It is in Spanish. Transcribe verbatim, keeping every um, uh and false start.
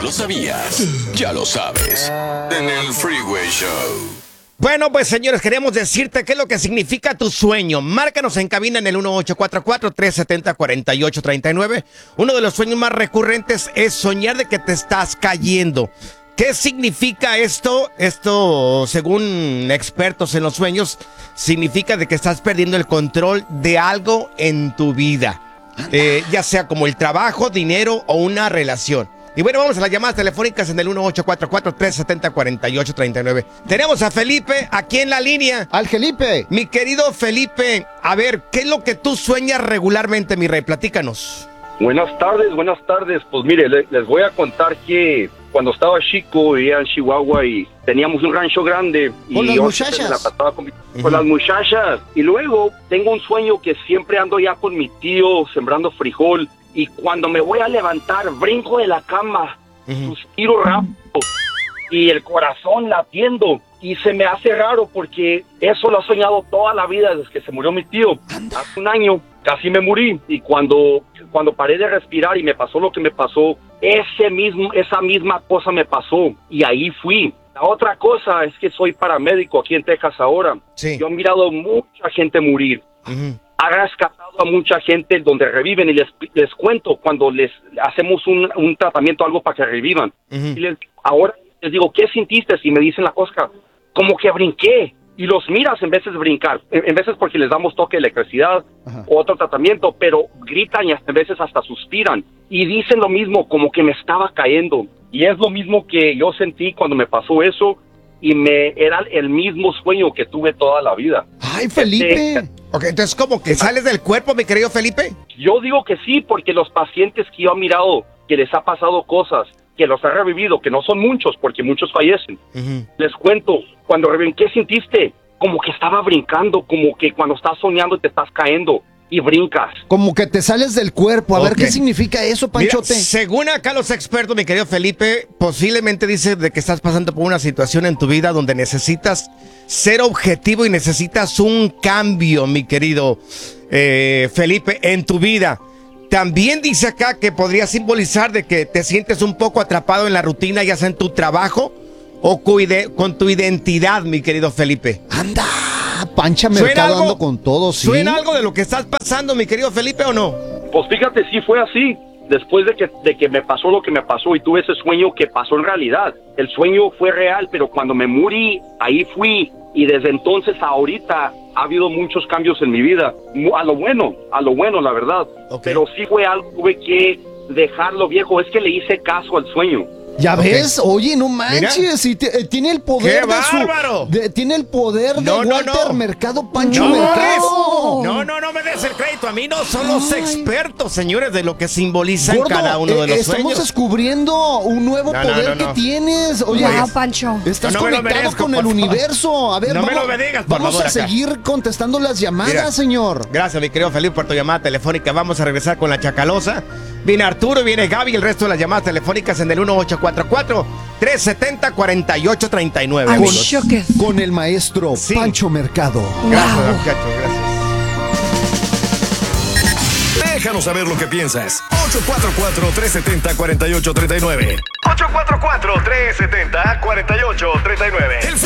lo sabías? Ya lo sabes. En el Freeway Show. Bueno, pues señores, queremos decirte qué es lo que significa tu sueño. Márcanos en cabina en el uno ocho cuatro cuatro, tres siete cero, cuatro ocho tres nueve. Uno de los sueños más recurrentes es soñar de que te estás cayendo. ¿Qué significa esto? Esto, según expertos en los sueños, significa de que estás perdiendo el control de algo en tu vida. Eh, ya sea como el trabajo, dinero o una relación. Y bueno, vamos a las llamadas telefónicas en el uno ocho cuatro cuatro, tres siete cero, cuatro ocho tres nueve. Tenemos a Felipe aquí en la línea. ¡Al Felipe! Mi querido Felipe, a ver, ¿qué es lo que tú sueñas regularmente, mi rey? Platícanos. Buenas tardes, buenas tardes. Pues mire, le, les voy a contar que cuando estaba chico, vivía en Chihuahua y teníamos un rancho grande. ¿Con y las yo muchachas? me la pasaba con, mi, uh-huh. con las muchachas. Y luego tengo un sueño que siempre ando ya con mi tío sembrando frijol. Y cuando me voy a levantar, brinco de la cama, uh-huh. suspiro rápido y el corazón latiendo. Y se me hace raro porque eso lo he soñado toda la vida desde que se murió mi tío. Anda. Hace un año casi me morí y cuando, cuando paré de respirar y me pasó lo que me pasó, ese mismo, esa misma cosa me pasó y ahí fui. La otra cosa es que soy paramédico aquí en Texas ahora. Sí. Yo he mirado mucha gente morir. Uh-huh. Ha rescatado a mucha gente donde reviven y les, les cuento cuando les hacemos un, un tratamiento, algo para que revivan. Uh-huh. Y les, ahora les digo, ¿qué sintiste? Y me dicen la cosa, como que brinqué. Y los miras en veces brincar, en, en veces porque les damos toque de electricidad uh-huh. o otro tratamiento, pero gritan y hasta, en veces hasta suspiran. Y dicen lo mismo, como que me estaba cayendo. Y es lo mismo que yo sentí cuando me pasó eso y me era el mismo sueño que tuve toda la vida. ¡Ay, Felipe! Este, Ok, entonces, ¿cómo que sales del cuerpo, mi querido Felipe? Yo digo que sí, porque los pacientes que yo he mirado que les ha pasado cosas, que los ha revivido, que no son muchos, porque muchos fallecen. Uh-huh. Les cuento, cuando reviven, ¿qué sentiste? Como que estaba brincando, como que cuando estás soñando y te estás cayendo y brincas. Como que te sales del cuerpo. A okay. ver, ¿qué significa eso, Panchote? Mira, según acá los expertos, mi querido Felipe, posiblemente dice de que estás pasando por una situación en tu vida donde necesitas ser objetivo y necesitas un cambio, mi querido eh, Felipe, en tu vida. También dice acá que podría simbolizar de que te sientes un poco atrapado en la rutina, ya sea en tu trabajo o con tu identidad, mi querido Felipe. ¡Anda! Pancha Mercado ando con todo, ¿sí? ¿Suena algo de lo que estás pasando, mi querido Felipe, o no? Pues fíjate, sí fue así. Después de que, de que me pasó lo que me pasó y tuve ese sueño que pasó en realidad. El sueño fue real, pero cuando me morí, ahí fui. Y desde entonces a ahorita ha habido muchos cambios en mi vida. A lo bueno, a lo bueno, la verdad. Okay. Pero sí fue algo, tuve que dejarlo viejo. Es que le hice caso al sueño. ¿Ya okay. ves? Oye, no manches, y te, eh, tiene el poder ¡Qué de bárbaro! su... De, tiene el poder de no, Walter no, no. Mercado, Pancho no, Mercado. No, no, no me des el crédito. A mí no son los Ay. expertos, señores, de lo que simboliza Gordo, cada uno de los eh, estamos sueños. descubriendo un nuevo no, poder no, no, no. que tienes. Oye, wow, Pancho. Estás no, no conectado merezco, con el favor. universo. A ver, no vamos, me lo me digas, por vamos favor, a acá. seguir contestando las llamadas, Mira, señor. Gracias, mi querido Felipe, por tu llamada telefónica. Vamos a regresar con la Chacalosa. Viene Arturo, viene Gaby, el resto de las llamadas telefónicas en el uno ocho cuatro cuatro, tres siete cero, cuatro ocho tres nueve. Con, con el maestro sí. Pancho Mercado. Gracias, wow. muchachos, gracias. Déjanos saber lo que piensas. ocho cuatro cuatro, tres siete cero, cuatro ocho tres nueve. ocho cuatro cuatro, tres siete cero, cuatro ocho tres nueve. El